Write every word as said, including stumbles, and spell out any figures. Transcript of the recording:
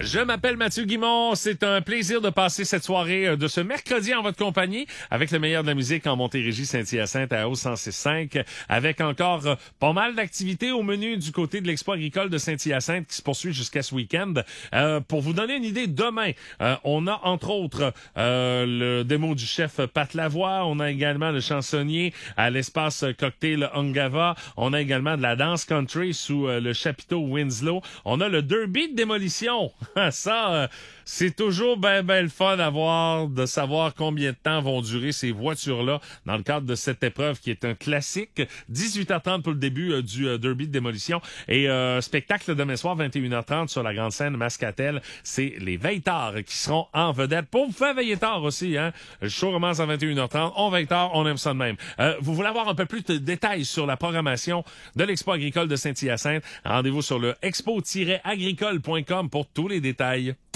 Je m'appelle Mathieu Guimond. C'est un plaisir de passer cette soirée de ce mercredi en votre compagnie avec le meilleur de la musique en Montérégie, Saint-Hyacinthe à O cent six cinq, avec encore euh, pas mal d'activités au menu du côté de l'Expo agricole de Saint-Hyacinthe qui se poursuit jusqu'à ce week-end. Euh, pour vous donner une idée, demain, euh, on a entre autres euh, le démo du chef Pat Lavoie. On a également le chansonnier à l'espace cocktail Ungava. On a également de la danse country sous euh, le chapiteau Winslow. On a le derby de démolition. Ça, euh, c'est toujours ben ben le fun à voir, de savoir combien de temps vont durer ces voitures-là dans le cadre de cette épreuve qui est un classique. dix-huit heures trente pour le début euh, du euh, derby de démolition et euh, spectacle demain soir vingt et une heures trente sur la grande scène Mascatel. C'est les Veillards qui seront en vedette. Pour vous faire veiller tard aussi, hein. Le show commence à vingt et une heures trente. On veille tard, on aime ça de même. Euh, vous voulez avoir un peu plus de détails sur la programmation de l'Expo agricole de Saint-Hyacinthe? Rendez-vous sur le expo tiret agricole point com pour tous les détails.